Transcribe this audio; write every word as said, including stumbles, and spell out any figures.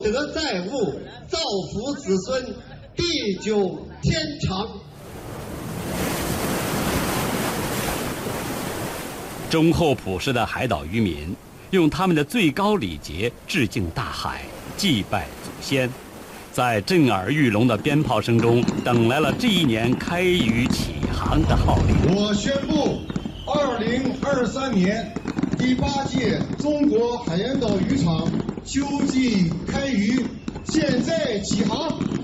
德载物，造福子孙，地久天长。 忠厚朴实的海岛渔民，用他们的最高礼节致敬大海，祭拜祖先，在震耳欲聋的鞭炮声中，等来了这一年开渔启航的号令。 我宣布，二零二三年第八届中国海盐岛渔场秋季开渔现在起航。